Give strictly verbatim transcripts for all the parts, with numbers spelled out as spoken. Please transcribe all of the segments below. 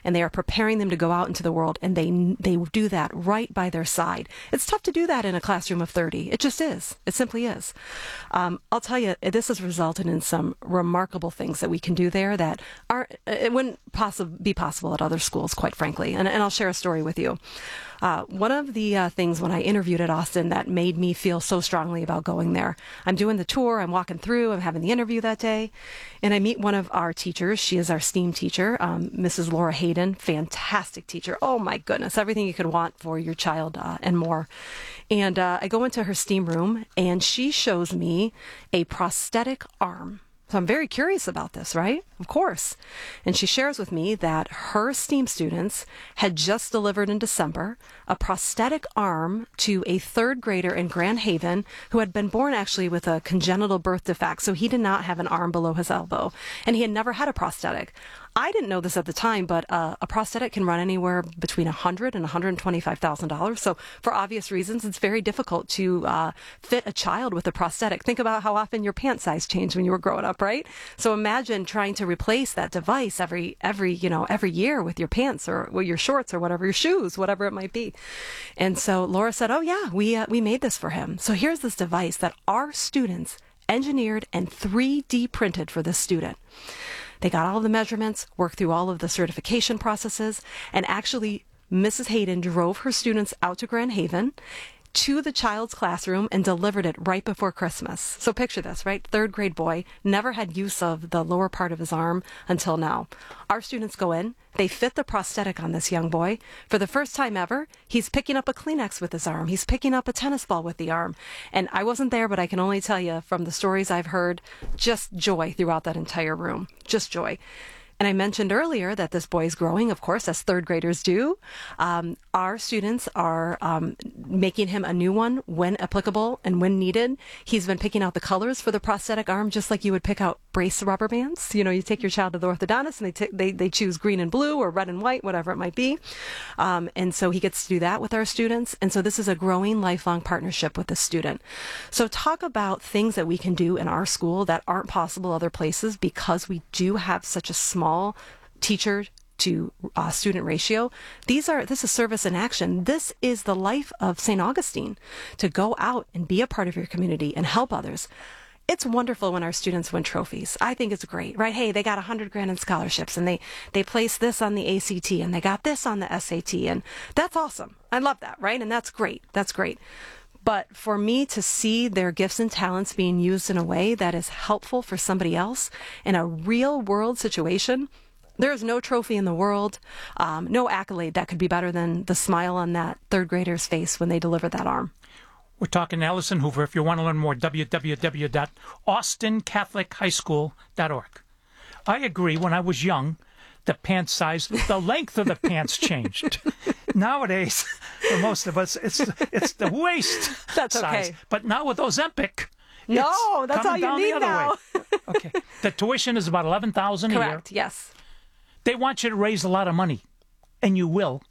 and they are preparing them to go out into the world, and they they do that right by their side. It's tough to do that in a classroom of thirty. It just is. It simply is. Um, I'll tell you, this has resulted in some remarkable things that we can do there that are it wouldn't possi- be possible at other schools, quite frankly. And, and I'll share a story with you. Uh, one of the uh, things when I interviewed at Austin that made me feel so strongly about going there, I'm doing the tour, I'm walking through, I'm having the interview that day, and I meet one of our teachers. She is our STEAM teacher, um, Missus Laura Hayden, fantastic teacher. Oh my goodness, everything you could want for your child uh, and more. And uh, I go into her STEAM room, and she shows me a prosthetic arm. So I'm very curious about this, right? Of course. And she shares with me that her STEAM students had just delivered in December a prosthetic arm to a third grader in Grand Haven who had been born actually with a congenital birth defect. So he did not have an arm below his elbow, and he had never had a prosthetic. I didn't know this at the time, but uh, a prosthetic can run anywhere between one hundred thousand dollars and one hundred twenty-five thousand dollars. So for obvious reasons, it's very difficult to uh, fit a child with a prosthetic. Think about how often your pant size changed when you were growing up, right? So imagine trying to replace that device every, every, you know, every year with your pants or with your shorts or whatever, your shoes, whatever it might be. And so Laura said, oh yeah, we, uh, we made this for him. So here's this device that our students engineered and three D printed for this student. They got all of the measurements, worked through all of the certification processes, and actually Missus Hayden drove her students out to Grand Haven to the child's classroom and delivered it right before Christmas. So picture this, right? Third grade boy, never had use of the lower part of his arm until now. Our students go in, they fit the prosthetic on this young boy. For the first time ever, he's picking up a Kleenex with his arm. He's picking up a tennis ball with the arm. And I wasn't there, but I can only tell you from the stories I've heard, just joy throughout that entire room. Just joy. And I mentioned earlier that this boy is growing, of course, as third graders do. Um, our students are um, making him a new one when applicable and when needed. He's been picking out the colors for the prosthetic arm, just like you would pick out brace rubber bands. You know, you take your child to the orthodontist and they t- they they choose green and blue or red and white, whatever it might be. Um, and so he gets to do that with our students. And so this is a growing lifelong partnership with the student. So talk about things that we can do in our school that aren't possible other places because we do have such a small teacher to uh, student ratio. These are this is service in action. This is the life of Saint Augustine, to go out and be a part of your community and help others. It's wonderful when our students win trophies. I think it's great, right? Hey, they got a hundred grand in scholarships, and they they placed this on the A C T, and they got this on the S A T, and that's awesome. I love that, right? And that's great. That's great. But for me to see their gifts and talents being used in a way that is helpful for somebody else in a real world situation, there is no trophy in the world, um, no accolade that could be better than the smile on that third grader's face when they deliver that arm. We're talking to Allison Hoover. If you want to learn more, w w w dot austin catholic high school dot org. I agree. When I was young, the pant size, the length of the pants changed. Nowadays, for most of us, it's it's the waist That's size. okay. But now with Ozempic, No, that's all you need now. Okay. The tuition is about eleven thousand dollars a year. Correct, yes. They want you to raise a lot of money, and you will.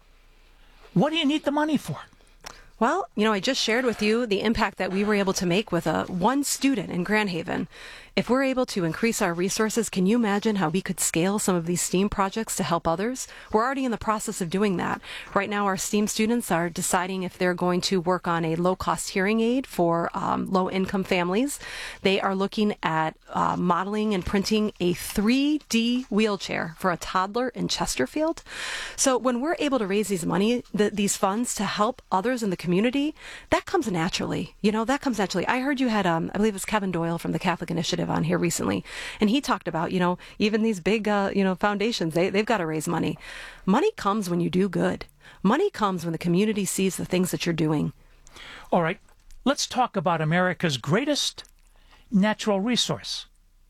What do you need the money for? Well, you know, I just shared with you the impact that we were able to make with a one student in Grand Haven. If we're able to increase our resources, can you imagine how we could scale some of these STEAM projects to help others? We're already in the process of doing that. Right now, our STEAM students are deciding if they're going to work on a low-cost hearing aid for um, low-income families. They are looking at uh, modeling and printing a three D wheelchair for a toddler in Chesterfield. So when we're able to raise these money, the, these funds to help others in the community, that comes naturally. You know, that comes naturally. I heard you had, um, I believe it was Kevin Doyle from the Catholic Initiative on here recently, and he talked about, you know, even these big, uh, you know, foundations, they, they've got to raise money. Money comes when you do good. Money comes when the community sees the things that you're doing. All right, let's talk about America's greatest natural resource,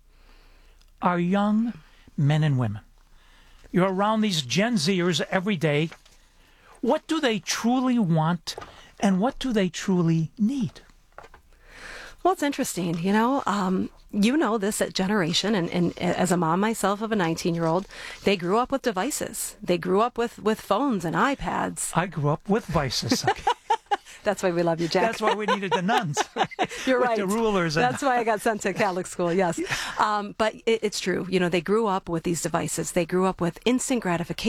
our young men and women. You're around these Gen Zers every day. What do they truly want, and what do they truly need? Well, it's interesting, you know, um, you know this at generation, and, and as a mom myself of a nineteen-year-old, they grew up with devices. They grew up with, with phones and iPads. I grew up with vices. That's why we love you, Jack. That's why we needed the nuns. You're with right. The rulers. And That's why I got sent to Catholic school, yes. Um, but it, it's true. You know, they grew up with these devices. They grew up with instant gratification.